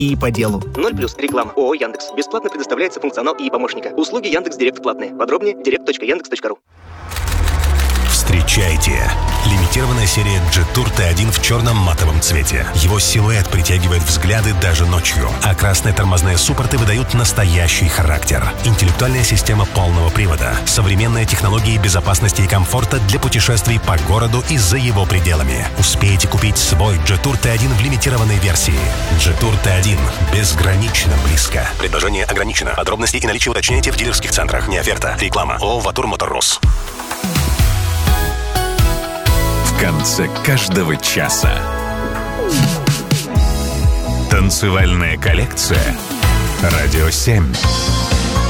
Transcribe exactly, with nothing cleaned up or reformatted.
и по делу. ноль плюс реклама. ООО «Яндекс». Бесплатно предоставляется функционал и помощника. Услуги Яндекс.Директ платные. Подробнее директ точка яндекс точка ру. Встречайте! Лимитированная серия Jetour ти один в черном матовом цвете. Его силуэт притягивает взгляды даже ночью, а красные тормозные суппорты выдают настоящий характер. Интеллектуальная система полного привода, современные технологии безопасности и комфорта для путешествий по городу и за его пределами. Успейте купить свой Jetour ти один в лимитированной версии. Jetour ти один. Безгранично близко. Предложение ограничено. Подробности и наличие уточняйте в дилерских центрах. Не оферта. Реклама. ООО «Ватур Моторрус». В конце каждого часа. Танцевальная коллекция. Радио семь.